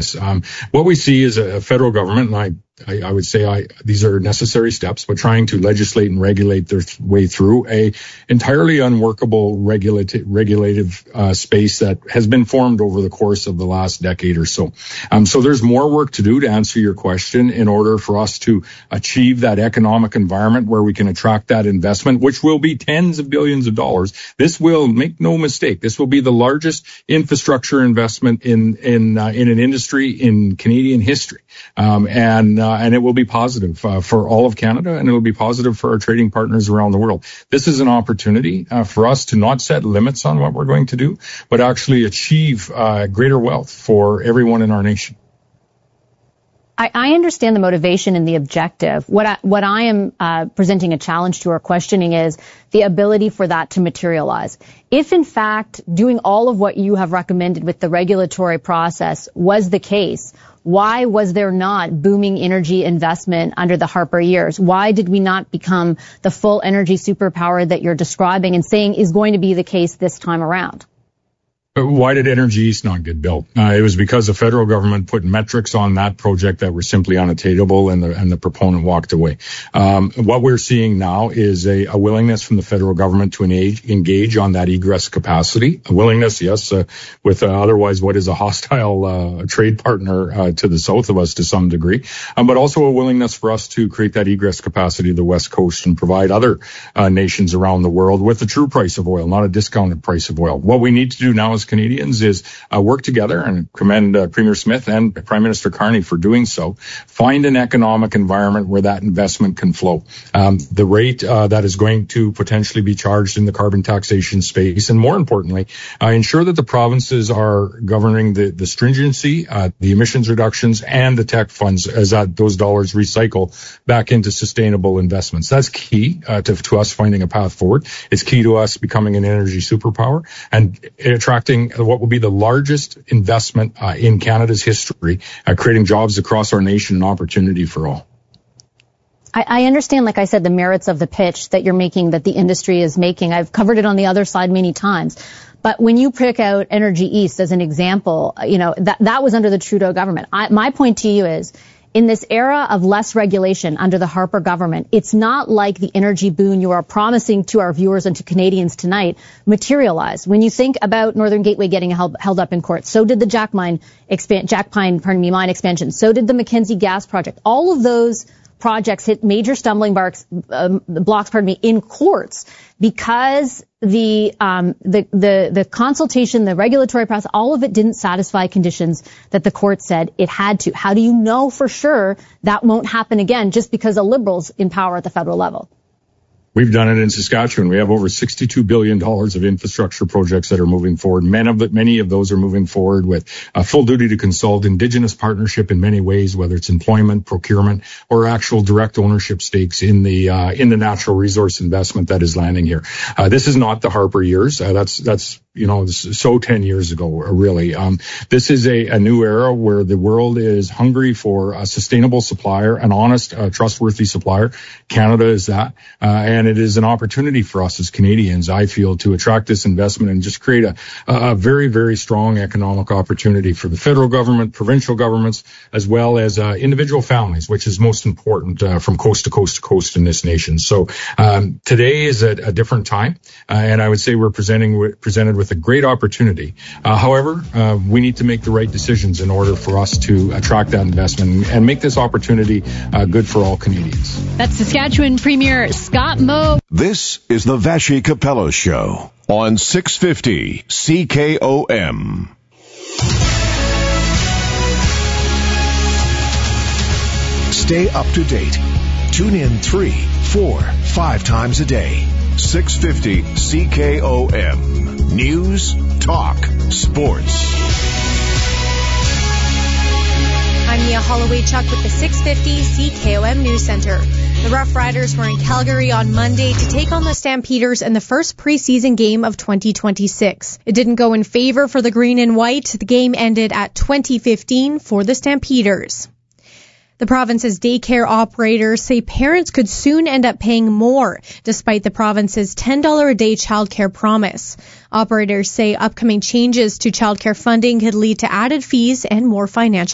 this. What we see is a federal government, and I would say these are necessary steps, but trying to legislate and regulate their way through a entirely unworkable regulative space that has been formed over the course of the last decade or so. So there's more work to do to answer your question in order for us to achieve that economic environment where we can attract that investment, which will be tens of billions of dollars. This will, make no mistake, this will be the largest infrastructure investment in an industry in Canadian history. And it will be positive for all of Canada, and it will be positive for our trading partners around the world. This is an opportunity for us to not set limits on what we're going to do, but actually achieve greater wealth for everyone in our nation. I understand the motivation and the objective. What I am presenting a challenge to or questioning is the ability for that to materialize. If, in fact, doing all of what you have recommended with the regulatory process was the case, why was there not booming energy investment under the Harper years? Why did we not become the full energy superpower that you're describing and saying is going to be the case this time around? Why did Energy East not get built? It was because the federal government put metrics on that project that were simply unattainable, and the proponent walked away. What we're seeing now is a willingness from the federal government to engage on that egress capacity. A willingness, yes, with otherwise what is a hostile trade partner to the south of us to some degree, but also a willingness for us to create that egress capacity to the West Coast and provide other nations around the world with the true price of oil, not a discounted price of oil. What we need to do now is Canadians is work together, and commend Premier Smith and Prime Minister Carney for doing so. Find an economic environment where that investment can flow. The rate that is going to potentially be charged in the carbon taxation space, and more importantly, ensure that the provinces are governing the stringency, the emissions reductions, and the tech funds as those dollars recycle back into sustainable investments. That's key to us finding a path forward. It's key to us becoming an energy superpower and attracting what will be the largest investment in Canada's history, creating jobs across our nation and opportunity for all. I understand, like I said, the merits of the pitch that you're making, that the industry is making. I've covered it on the other side many times. But when you pick out Energy East as an example, that was under the Trudeau government. My point to you is, in this era of less regulation under the Harper government, it's not like the energy boon you are promising to our viewers and to Canadians tonight materialized. When you think about Northern Gateway getting held up in court, so did the Jack Pine mine expansion. So did the Mackenzie gas project. All of those projects hit major stumbling blocks in courts because the consultation, the regulatory process, all of it didn't satisfy conditions that the court said it had to. How do you know for sure that won't happen again just because of Liberals in power at the federal level? We've done it in Saskatchewan. We have over $62 billion of infrastructure projects that are moving forward. Many of those are moving forward with a full duty to consult, Indigenous partnership in many ways, whether it's employment, procurement, or actual direct ownership stakes in the natural resource investment that is landing here. This is not the Harper years. That's so 10 years ago, really. This is a new era where the world is hungry for a sustainable supplier, an honest, trustworthy supplier. Canada is that. And it is an opportunity for us as Canadians, I feel, to attract this investment and just create a very, very strong economic opportunity for the federal government, provincial governments, as well as individual families, which is most important from coast to coast to coast in this nation. So today is a different time, and I would say we're presented with a great opportunity. However, we need to make the right decisions in order for us to attract that investment and make this opportunity good for all Canadians. That's Saskatchewan Premier Scott Moe. This is the Vassy Capello Show on 650 CKOM. Stay up to date. Tune in 3, 4, 5 times a day. 650 CKOM. News, talk, sports. I'm Mia Holloway-Chuck with the 650 CKOM News Center. The Rough Riders were in Calgary on Monday to take on the Stampeders in the first preseason game of 2026. It didn't go in favor for the Green and White. The game ended at 20-15 for the Stampeders. The province's daycare operators say parents could soon end up paying more, despite the province's $10 a day childcare promise. Operators say upcoming changes to childcare funding could lead to added fees and more financial